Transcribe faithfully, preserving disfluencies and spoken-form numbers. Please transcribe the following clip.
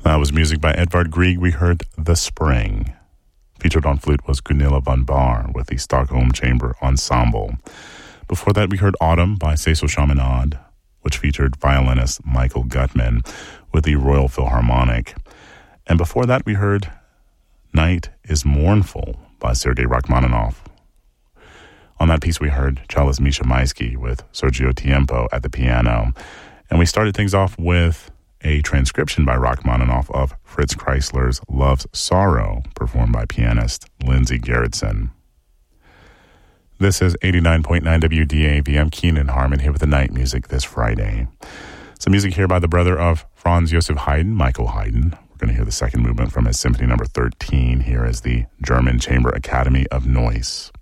That was music by Edvard Grieg. We heard The Spring. Featured on flute was Gunilla von Bahr with the Stockholm Chamber Ensemble. Before that, we heard Autumn by Cecil Chaminade, which featured violinist Michael Gutman with the Royal Philharmonic. And before that, we heard Night is Mournful by Sergei Rachmaninoff. On that piece, we heard cellist Misha Maisky with Sergio Tiempo at the piano. And we started things off with a transcription by Rachmaninoff of Fritz Kreisler's Love's Sorrow, performed by pianist Lindsay Gerritsen. This is eighty-nine point nine W D A V. I'm Keenan Harmon here with the night music this Friday. Some music here by the brother of Franz Joseph Haydn, Michael Haydn. We're going to hear the second movement from his Symphony Number thirteen. Here is the German Chamber Academy of Noise.